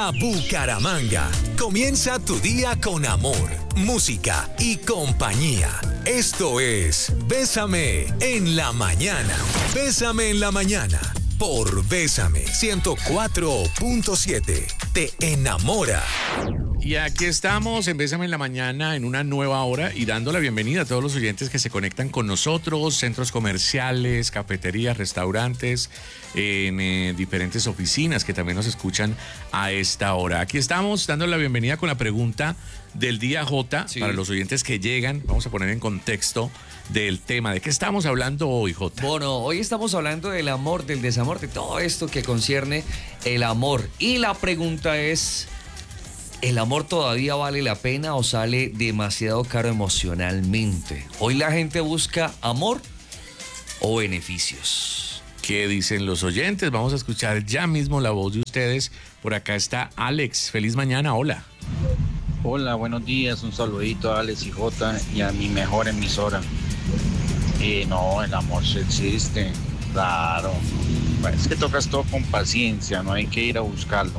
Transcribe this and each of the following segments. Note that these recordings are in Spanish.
a Bucaramanga. Comienza tu día con amor, música y compañía. Esto es Bésame en la mañana. Bésame en la mañana por Bésame 104.7. Te enamora. Y aquí estamos en Bésame en la mañana en una nueva hora y dando la bienvenida a todos los oyentes que se conectan con nosotros, centros comerciales, cafeterías, restaurantes, en diferentes oficinas que también nos escuchan a esta hora. Aquí estamos dando la bienvenida con la pregunta del día J, sí, para los oyentes que llegan. Vamos a poner en contexto del tema. ¿De qué estamos hablando hoy, J? Bueno, hoy estamos hablando del amor, del desamor, de todo esto que concierne el amor. Y la pregunta es: ¿el amor todavía vale la pena o sale demasiado caro emocionalmente? Hoy la gente busca amor o beneficios. ¿Qué dicen los oyentes? Vamos a escuchar ya mismo la voz de ustedes. Por acá está Alex. Feliz mañana, hola. Hola, buenos días. Un saludito a Alex y J y a mi mejor emisora. No, el amor sí existe, claro. Es que tocas todo con paciencia, no hay que ir a buscarlo.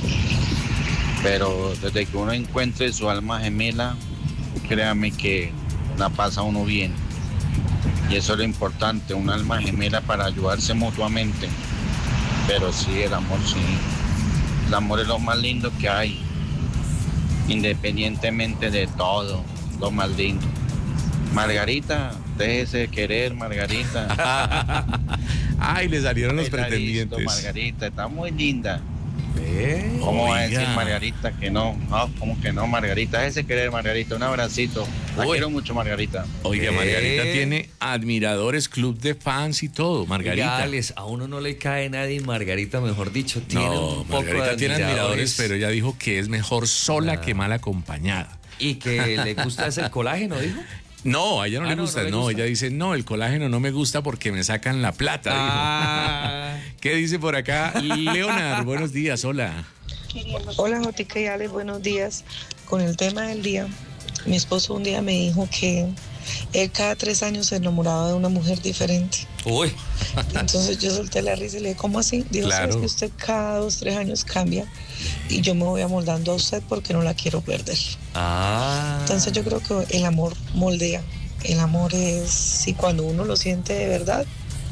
Pero desde que uno encuentre su alma gemela, créame que la pasa uno bien. Y eso es lo importante, un alma gemela para ayudarse mutuamente. Pero sí, el amor sí. El amor es lo más lindo que hay. Independientemente de todo, lo más lindo. Margarita, déjese de querer, Margarita. Ay, le salieron los pretendientes. Listo, Margarita, está muy linda. ¿Cómo va a decir Margarita que no? No, ¿cómo que no, Margarita? Déjese querer, Margarita. Un abracito. La quiero mucho, Margarita. Oiga, Margarita tiene admiradores, club de fans y todo, Margarita. Alex, a uno no le cae nadie, Margarita, mejor dicho, tiene un poco Margarita de tiene admiradores, pero ella dijo que es mejor sola que mal acompañada. Y que le gusta ese colágeno, dijo. No, a ella no le gusta. No, ella dice, no, el colágeno no me gusta porque me sacan la plata. ¿Qué dice por acá? Leonard, buenos días, hola. Hola, Jotica y Alex, buenos días. Con el tema del día, mi esposo un día me dijo que él cada 3 años se enamoraba de una mujer diferente. Uy. Entonces yo solté la risa y le dije, ¿cómo así? Dijo, claro. ¿Sabes que usted cada 2, 3 años cambia? Y yo me voy amoldando a usted porque no la quiero perder. Entonces yo creo que el amor moldea. El amor es, si cuando uno lo siente de verdad,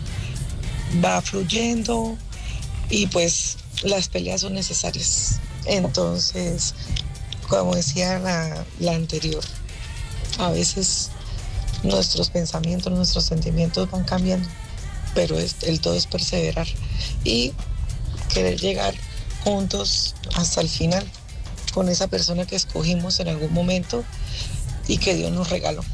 va fluyendo y pues las peleas son necesarias. Entonces, como decía la anterior, a veces nuestros pensamientos, nuestros sentimientos van cambiando, pero el todo es perseverar y querer llegar juntos hasta el final con esa persona que escogimos en algún momento y que Dios nos regaló.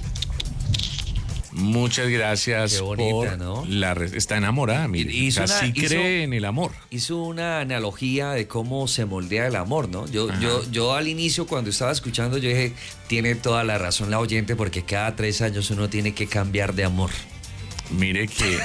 Muchas gracias. Qué bonita, por ¿no? Está enamorada, mire. Cree en el amor. Hizo una analogía de cómo se moldea el amor, ¿no? Yo al inicio, cuando estaba escuchando, yo dije, tiene toda la razón la oyente, porque cada 3 años uno tiene que cambiar de amor. Mire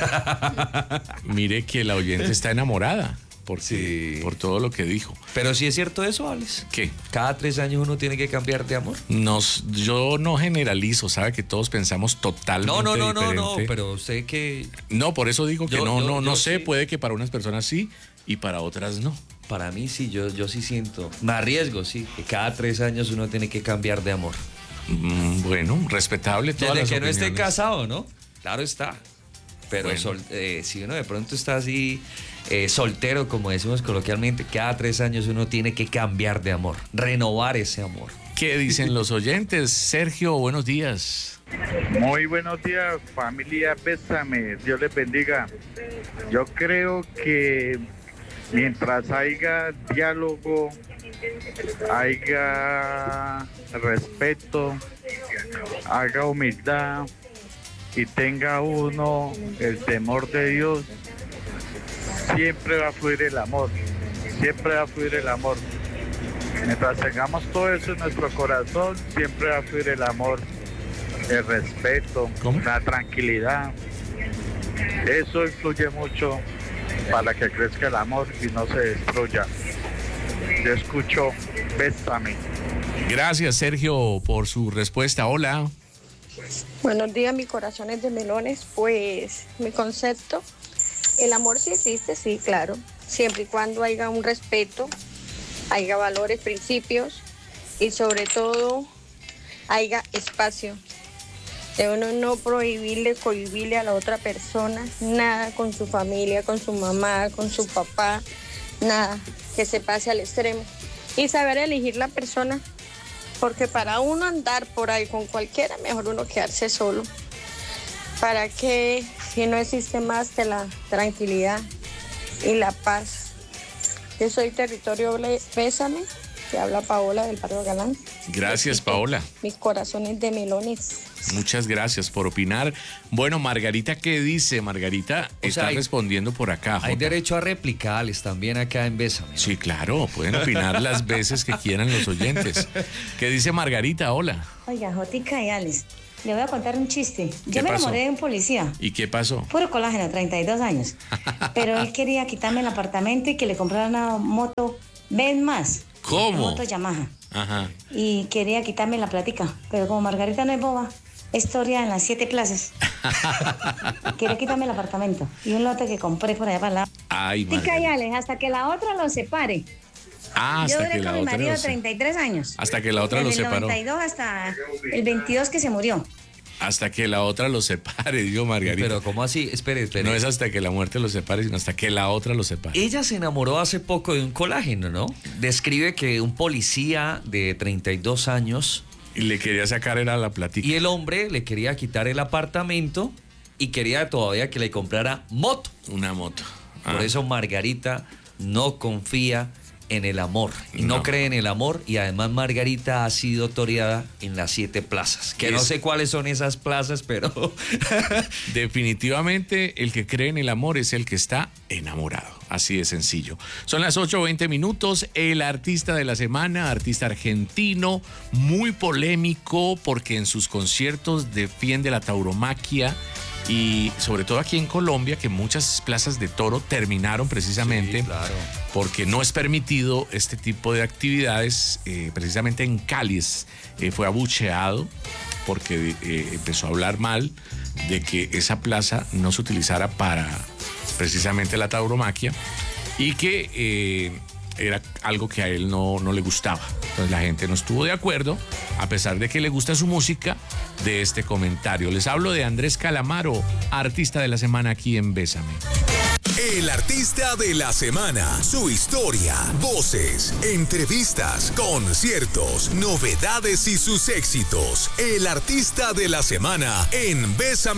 que la oyente está enamorada. Por todo lo que dijo. Pero sí es cierto eso, Alex. ¿Qué? Cada 3 años uno tiene que cambiar de amor. Yo no generalizo, sabe que todos pensamos totalmente diferente. No, pero usted que... No, por eso digo que no sé, sí. Puede que para unas personas sí y para otras no. Para mí sí, yo sí siento. Me arriesgo, sí, que cada 3 años uno tiene que cambiar de amor. Bueno, respetable todas las opiniones. Desde que no esté casado, ¿no? Claro está. Pero bueno. Si uno de pronto está así... soltero, como decimos coloquialmente, cada 3 años uno tiene que cambiar de amor, renovar ese amor. ¿Qué dicen los oyentes? Sergio, buenos días. Muy buenos días, familia Bésame, Dios les bendiga. Yo creo que mientras haya diálogo, haya respeto, haga humildad y tenga uno el temor de Dios, siempre va a fluir el amor, siempre va a fluir el amor. Mientras tengamos todo eso en nuestro corazón, siempre va a fluir el amor, el respeto, la tranquilidad. Eso influye mucho para que crezca el amor y no se destruya. Yo escucho Bésame. Gracias, Sergio, por su respuesta. Hola. Buenos días, mi corazón es de melones. Pues mi concepto, el amor sí existe, sí, claro, siempre y cuando haya un respeto haya valores, principios y sobre todo haya espacio. De uno no cohibirle a la otra persona nada con su familia, con su mamá, con su papá, nada que se pase al extremo. Y saber elegir la persona, porque para uno andar por ahí con cualquiera, mejor uno quedarse solo. ¿Para qué si no existe más que la tranquilidad y la paz? Yo soy Territorio Bésame, que habla Paola del barrio Galán. Gracias, Paola. Mis corazones de melones. Muchas gracias por opinar. Bueno, Margarita, ¿qué dice? Margarita está respondiendo por acá. Hay derecho a replicales también acá en Bésame, ¿no? Sí, claro, pueden opinar las veces que quieran los oyentes. ¿Qué dice Margarita? Hola. Oiga, Jotica y Alex, le voy a contar un chiste. Yo me enamoré de un policía. ¿Y qué pasó? Puro colágeno, 32 años. Pero él quería quitarme el apartamento y que le comprara una moto Ven más. ¿Cómo? Una moto Yamaha. Ajá. Y quería quitarme la plática. Pero como Margarita no es boba, historia en las 7 clases. Quería quitarme el apartamento. Y un lote que compré por allá para la... Ay, y Alex, hasta que la otra lo separe. Ah, yo hasta duré que con mi marido 33 años. Hasta que la otra lo separó. Desde el 92 hasta el 22 que se murió. Hasta que la otra lo separe, digo Margarita. Pero ¿cómo así? Espere. No es hasta que la muerte lo separe, sino hasta que la otra lo separe. Ella se enamoró hace poco de un colágeno, ¿no? Describe que un policía de 32 años... Y le quería sacar era la plática. Y el hombre le quería quitar el apartamento y quería todavía que le comprara moto. Una moto. Por eso Margarita no confía en el amor y no cree en el amor, y además Margarita ha sido toreada en las 7 plazas, que no sé cuáles son esas plazas, pero definitivamente el que cree en el amor es el que está enamorado, así de sencillo. Son las 8:20, el artista de la semana, artista argentino, muy polémico porque en sus conciertos defiende la tauromaquia. Y sobre todo aquí en Colombia, que muchas plazas de toro terminaron precisamente porque no es permitido este tipo de actividades. Precisamente en Cali fue abucheado porque empezó a hablar mal de que esa plaza no se utilizara para precisamente la tauromaquia y que era algo que a él no le gustaba. Entonces la gente no estuvo de acuerdo, a pesar de que le gusta su música, de este comentario. Les hablo de Andrés Calamaro, artista de la semana aquí en Bésame. El artista de la semana, su historia, voces, entrevistas, conciertos, novedades y sus éxitos. El artista de la semana en Bésame.